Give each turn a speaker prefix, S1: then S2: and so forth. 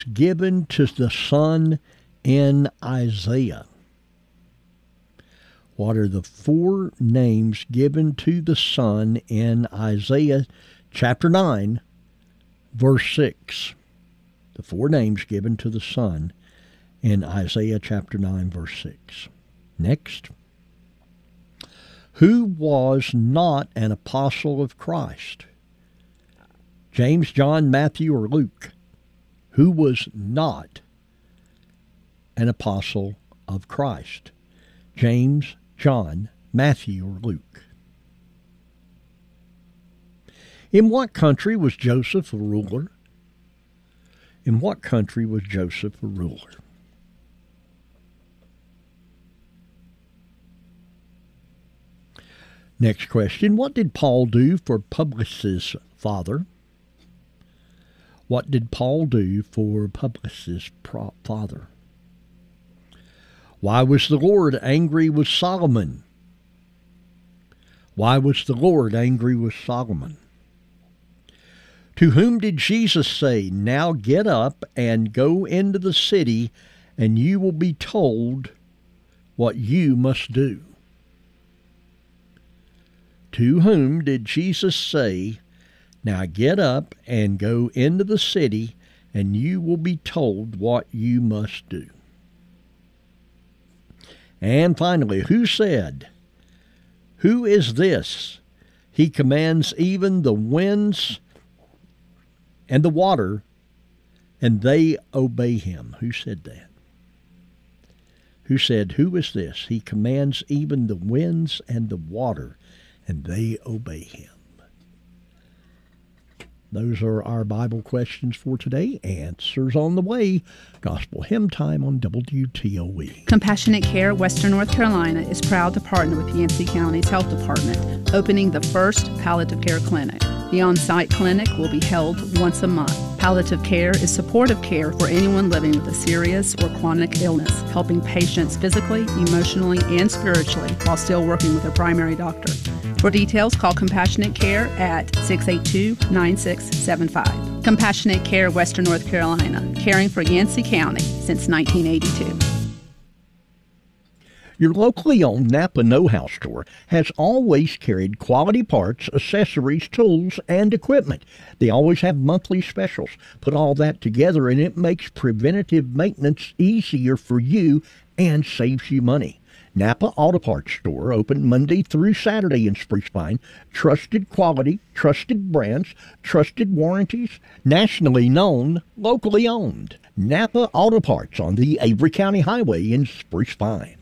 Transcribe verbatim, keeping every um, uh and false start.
S1: given to the Son in Isaiah? What are the four names given to the Son in Isaiah chapter nine, verse six? The four names given to the Son in Isaiah chapter nine, verse six. Next. Who was not an apostle of Christ? James, John, Matthew, or Luke? Who was not an apostle of Christ? James, John, Matthew, or Luke? In what country was Joseph a ruler? In what country was Joseph a ruler? Next question. What did Paul do for Publius' father? What did Paul do for Publius' father? Why was the Lord angry with Solomon? Why was the Lord angry with Solomon? To whom did Jesus say, "Now get up and go into the city, and you will be told what you must do"? To whom did Jesus say, "Now get up and go into the city, and you will be told what you must do"? And finally, who said, "Who is this? He commands even the winds and the water, and they obey him"? Who said that? Who said, "Who is this? He commands even the winds and the water, and they obey him"? Those are our Bible questions for today. Answers on the way. Gospel Hymn Time on W T O E.
S2: Compassionate Care Western North Carolina is proud to partner with Yancey County's Health Department, opening the first palliative care clinic. The on-site clinic will be held once a month. Palliative care is supportive care for anyone living with a serious or chronic illness, helping patients physically, emotionally, and spiritually while still working with a primary doctor. For details, call Compassionate Care at six eight two, nine six seven five. Compassionate Care Western North Carolina, caring for Yancey County since nineteen eighty-two.
S1: Your locally owned Napa Know-How store has always carried quality parts, accessories, tools, and equipment. They always have monthly specials. Put all that together and it makes preventative maintenance easier for you and saves you money. Napa Auto Parts Store, open Monday through Saturday in Spruce Pine. Trusted quality, trusted brands, trusted warranties, nationally known, locally owned. Napa Auto Parts on the Avery County Highway in Spruce Pine.